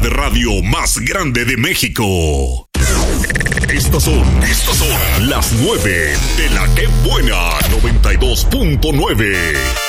de radio más grande de México. Estas son las 9 de la Que Buena 92.9.